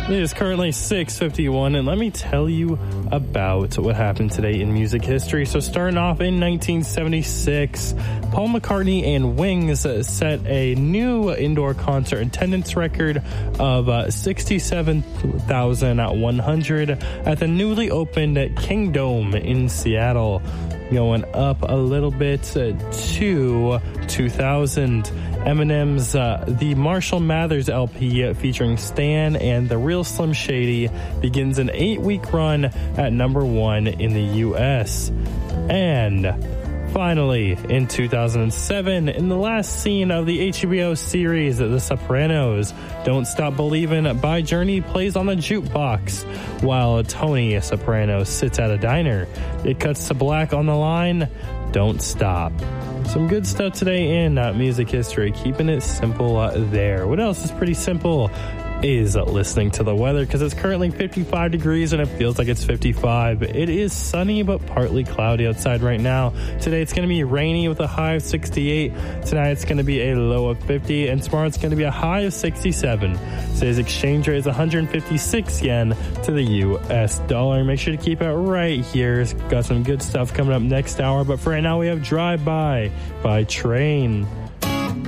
It is currently 6:51, and let me tell you about what happened today in music history. So starting off in 1976, Paul McCartney and Wings set a new indoor concert attendance record of 67,100 at the newly opened King Dome in Seattle. Going up a little bit to 2000. Eminem's The Marshall Mathers LP featuring Stan and The Real Slim Shady begins an 8-week run at number 1 in the U.S. And finally, in 2007, in the last scene of the HBO series The Sopranos, Don't Stop Believin' by Journey plays on the jukebox while Tony Soprano sits at a diner. It cuts to black on the line, Don't Stop. Some good stuff today in music history, keeping it simple there. What else is pretty simple is listening to the weather, because it's currently 55 degrees and it feels like it's 55. It is sunny but partly cloudy outside right now. Today it's going to be rainy with a high of 68. Tonight it's going to be a low of 50, and tomorrow it's going to be a high of 67. Today's exchange rate is 156 yen to the US dollar. Make sure to keep it right here. Got some good stuff coming up next hour, but for right now we have Drive By Train.